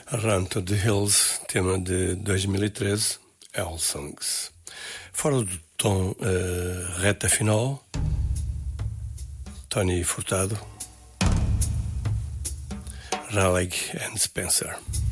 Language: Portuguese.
Run to the Hills, tema de 2013, L Songs. Fora do tom reta final, Tony Furtado, Raleigh and Spencer.